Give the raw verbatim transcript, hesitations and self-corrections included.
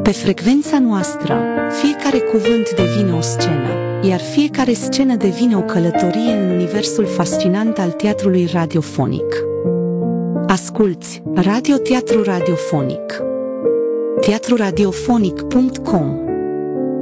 Pe frecvența noastră, fiecare cuvânt devine o scenă, iar fiecare scenă devine o călătorie în universul fascinant al teatrului radiofonic. Asculți Radio Teatru Radiofonic. teatru radiofonic punct com